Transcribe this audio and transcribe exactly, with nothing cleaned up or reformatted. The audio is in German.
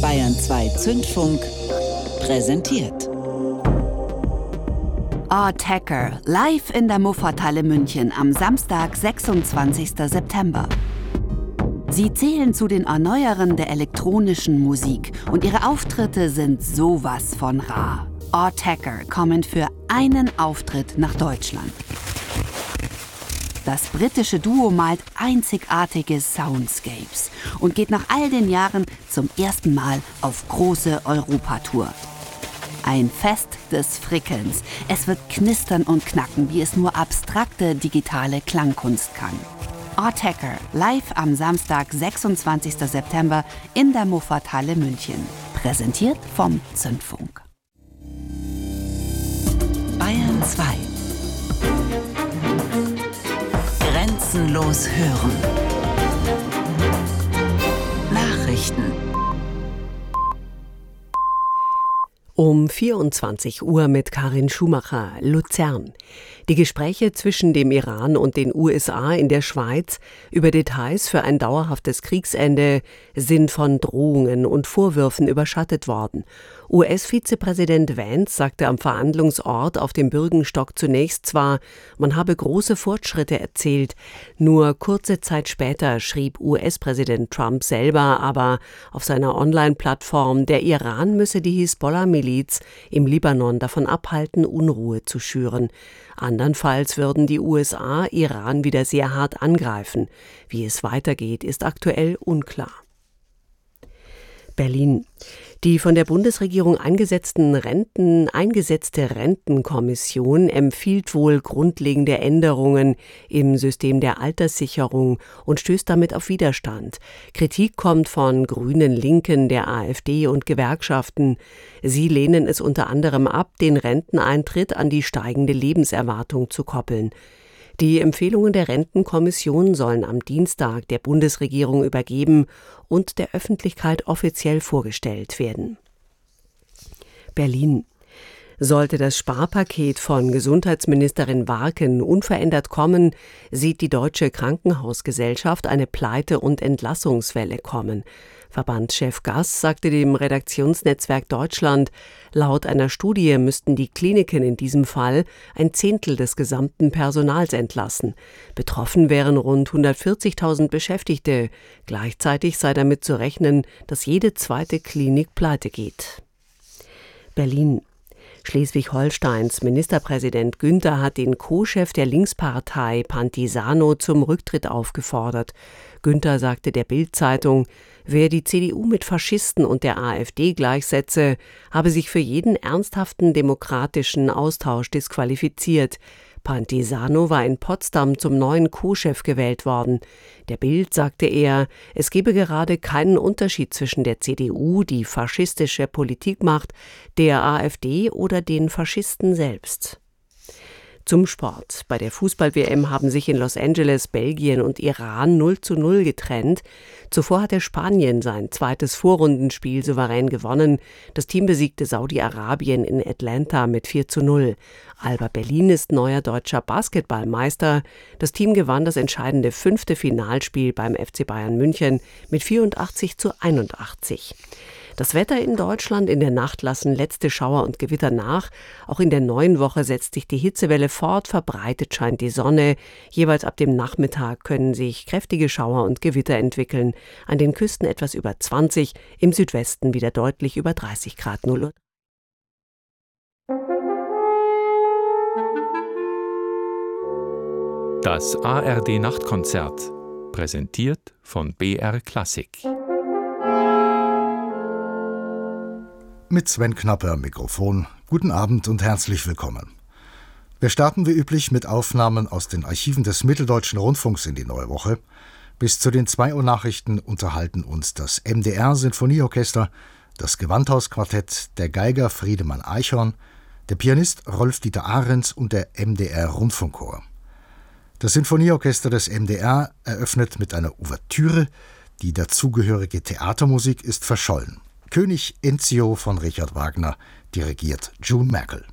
Bayern zwei Zündfunk präsentiert. Attacker, live in der Muffathalle München am Samstag, sechsundzwanzigsten September. Sie zählen zu den Erneuerern der elektronischen Musik und ihre Auftritte sind sowas von rar. Attacker kommen für einen Auftritt nach Deutschland. Das britische Duo malt einzigartige Soundscapes und geht nach all den Jahren zum ersten Mal auf große Europatour. Ein Fest des Frickelns. Es wird knistern und knacken, wie es nur abstrakte digitale Klangkunst kann. Attacker, live am Samstag, sechsundzwanzigsten September in der Muffathalle München. Präsentiert vom Zündfunk. Bayern zwei. Grenzenlos hören. Nachrichten. Um vierundzwanzig Uhr mit Karin Schumacher, Luzern. Die Gespräche zwischen dem Iran und den U S A in der Schweiz über Details für ein dauerhaftes Kriegsende sind von Drohungen und Vorwürfen überschattet worden. U S-Vizepräsident Vance sagte am Verhandlungsort auf dem Bürgenstock zunächst zwar, man habe große Fortschritte erzielt, nur kurze Zeit später schrieb U S-Präsident Trump selber aber auf seiner Online-Plattform, der Iran müsse die Hisbollah-Miliz im Libanon davon abhalten, Unruhe zu schüren. Andernfalls würden die U S A Iran wieder sehr hart angreifen. Wie es weitergeht, ist aktuell unklar. Berlin. Die von der Bundesregierung eingesetzten Renten, eingesetzte Rentenkommission empfiehlt wohl grundlegende Änderungen im System der Alterssicherung und stößt damit auf Widerstand. Kritik kommt von Grünen, Linken, der AfD und Gewerkschaften. Sie lehnen es unter anderem ab, den Renteneintritt an die steigende Lebenserwartung zu koppeln. Die Empfehlungen der Rentenkommission sollen am Dienstag der Bundesregierung übergeben und der Öffentlichkeit offiziell vorgestellt werden. Berlin. Sollte das Sparpaket von Gesundheitsministerin Warken unverändert kommen, sieht die Deutsche Krankenhausgesellschaft eine Pleite- und Entlassungswelle kommen. Verbandschef Gass sagte dem Redaktionsnetzwerk Deutschland, laut einer Studie müssten die Kliniken in diesem Fall ein Zehntel des gesamten Personals entlassen. Betroffen wären rund hundertvierzigtausend Beschäftigte. Gleichzeitig sei damit zu rechnen, dass jede zweite Klinik pleite geht. Berlin. Schleswig-Holsteins Ministerpräsident Günther hat den Co-Chef der Linkspartei Pantisano zum Rücktritt aufgefordert. Günther sagte der Bild-Zeitung, wer die C D U mit Faschisten und der AfD gleichsetze, habe sich für jeden ernsthaften demokratischen Austausch disqualifiziert. Pantisano war in Potsdam zum neuen Co-Chef gewählt worden. Der Bild sagte er, es gebe gerade keinen Unterschied zwischen der C D U, die faschistische Politik macht, der AfD oder den Faschisten selbst. Zum Sport. Bei der Fußball-W M haben sich in Los Angeles Belgien und Iran null zu null getrennt. Zuvor hatte Spanien sein zweites Vorrundenspiel souverän gewonnen. Das Team besiegte Saudi-Arabien in Atlanta mit vier zu null. Alba Berlin ist neuer deutscher Basketballmeister. Das Team gewann das entscheidende fünfte Finalspiel beim F C Bayern München mit vierundachtzig zu einundachtzig. Das Wetter in Deutschland: in der Nacht lassen letzte Schauer und Gewitter nach. Auch in der neuen Woche setzt sich die Hitzewelle fort, verbreitet scheint die Sonne. Jeweils ab dem Nachmittag können sich kräftige Schauer und Gewitter entwickeln. An den Küsten etwas über zwanzig, im Südwesten wieder deutlich über dreißig Grad null. Das A R D-Nachtkonzert, präsentiert von B R Klassik. Mit Sven Knapper am Mikrofon. Guten Abend und herzlich willkommen. Wir starten wie üblich mit Aufnahmen aus den Archiven des Mitteldeutschen Rundfunks in die neue Woche. Bis zu den zwei Uhr Nachrichten unterhalten uns das M D R-Sinfonieorchester, das Gewandhausquartett, der Geiger Friedemann Eichhorn, der Pianist Rolf-Dieter Ahrens und der M D R-Rundfunkchor. Das Sinfonieorchester des M D R eröffnet mit einer Ouvertüre. Die dazugehörige Theatermusik ist verschollen. König Enzio von Richard Wagner dirigiert June Merkel.